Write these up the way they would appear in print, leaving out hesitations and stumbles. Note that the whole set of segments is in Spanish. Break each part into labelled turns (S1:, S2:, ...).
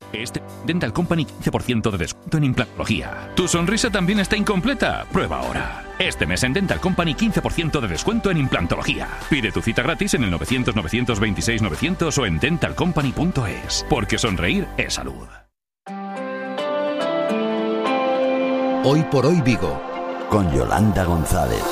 S1: Dental Company 15% de descuento en implantología. ¿Tu sonrisa también está incompleta? Prueba ahora. Este mes en Dental Company 15% de descuento en implantología. Pide tu cita gratis en el 900-926-900 o en dentalcompany.es. Porque sonreír es salud.
S2: Hoy por hoy Vigo, con Yolanda González.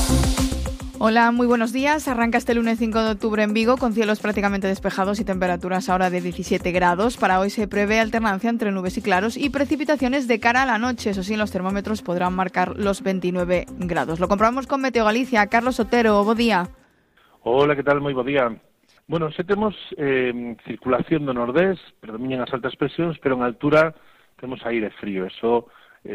S3: Hola, muy buenos días. Arranca este lunes 5 de octubre en Vigo con cielos prácticamente despejados y temperaturas ahora de 17 grados. Para hoy se prevé alternancia entre nubes y claros y precipitaciones de cara a la noche. Eso sí, los termómetros podrán marcar los 29 grados. Lo comprobamos con Meteo Galicia. Carlos Otero, bo día.
S4: Hola, que tal? Moi bo día. Bueno, se temos circulación do nordés, predominan as altas presións, pero en altura temos aire frío. Eso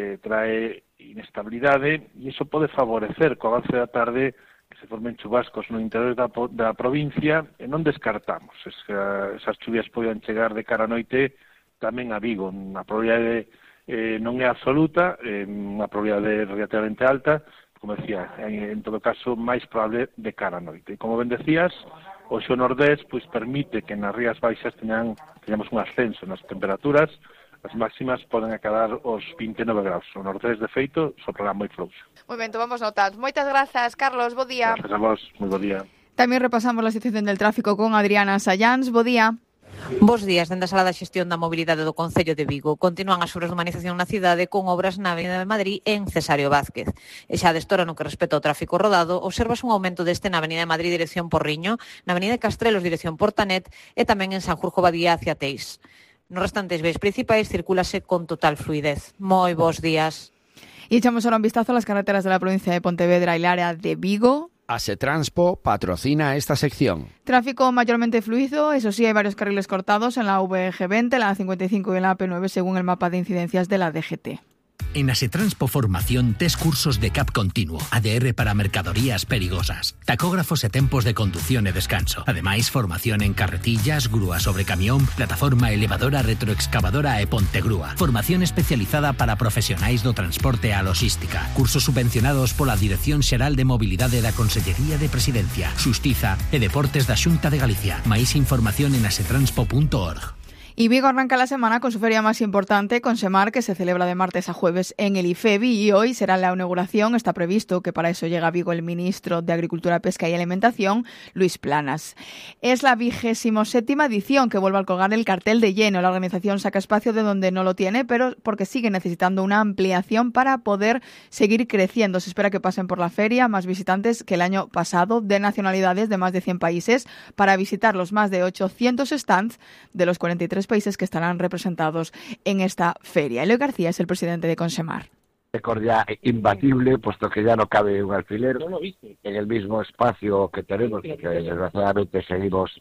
S4: trae inestabilidade e iso pode favorecer co avance da tarde que se formen chubascos no interior da provincia e non descartamos. Esas chuvias poden chegar de cara a noite tamén a Vigo. A probabilidade non é absoluta, unha probabilidade relativamente alta, como decía, en todo caso máis probable de cara a noite. E como ben decías, hoxe o nordés pois permite que nas rías baixas teñamos un ascenso nas temperaturas. As máximas poden acadar os 29 graus. O nordés, de feito, soprará moi frouxo.
S3: Moi ben, tomamos notas. Moitas grazas, Carlos, bo día.
S4: Grazas a vos, moi bo día.
S3: Tamén repasamos a situación del tráfico con Adriana Sayans. Bo día.
S5: Bos días, dende a Sala da Xestión da Mobilidade do Concello de Vigo. Continúan as obras de humanización na cidade con obras na Avenida de Madrid en Cesario Vázquez. E xa destora no que respecta ao tráfico rodado, observas un aumento deste na Avenida de Madrid dirección Porriño, na Avenida de Castrelos dirección Portanet e tamén en Sanjurjo Badía hacia Teis. Nos restantes vías principais circúlase con total fluidez. Moi bons días.
S3: Y echamos ahora un vistazo a las carreteras de la provincia de Pontevedra y el área de Vigo.
S2: Asetranspo patrocina esta sección.
S3: Tráfico mayormente fluido, eso sí, hay varios carriles cortados en la VG20, la A55 y en la AP9 según el mapa de incidencias de la DGT.
S6: En Asetranspo Formación, 3 cursos de CAP continuo, ADR para mercadorías perigosas, tacógrafos e tempos de conducción e descanso. Ademais, formación en carretillas, grúa sobre camión, plataforma elevadora, retroexcavadora e pontegrúa. Formación especializada para profesionais do transporte e a logística. Cursos subvencionados pola Dirección Xeral de Mobilidade da Consellería de Presidencia, Xustiza e Deportes da Xunta de Galicia. Máis información en asetranspo.org.
S3: Y Vigo arranca la semana con su feria más importante, Consemar, que se celebra de martes a jueves en el IFEBI y hoy será la inauguración. Está previsto que para eso llega a Vigo el ministro de Agricultura, Pesca y Alimentación, Luis Planas. Es la 27ª edición que vuelve a colgar el cartel de lleno. La organización saca espacio de donde no lo tiene, pero porque sigue necesitando una ampliación para poder seguir creciendo. Se espera que pasen por la feria más visitantes que el año pasado, de nacionalidades de más de 100 países, para visitar los más de 800 stands de los 43 países que estarán representados en esta feria. Eloy García es el presidente de Consemar.
S7: Récord ya imbatible, puesto que ya no cabe un alfiler en el mismo espacio que tenemos, porque desgraciadamente seguimos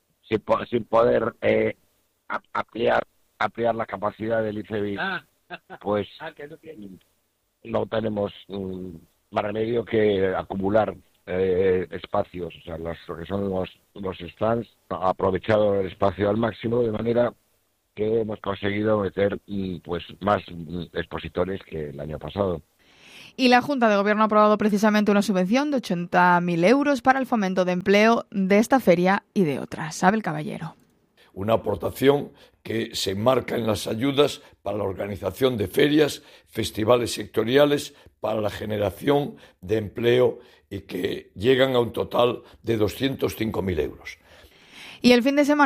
S7: sin poder ampliar la capacidad del IFEBI, pues no tenemos más remedio que acumular espacios, o sea, lo que son los stands, aprovechado el espacio al máximo, de manera que hemos conseguido meter pues más expositores que el año pasado.
S3: Y la Junta de Gobierno ha aprobado precisamente una subvención de 80.000 euros para el fomento de empleo de esta feria y de otras. Abel Caballero.
S8: Una aportación que se enmarca en las ayudas para la organización de ferias, festivales sectoriales, para la generación de empleo y que llegan a un total de 205.000 euros.
S3: Y el fin de semana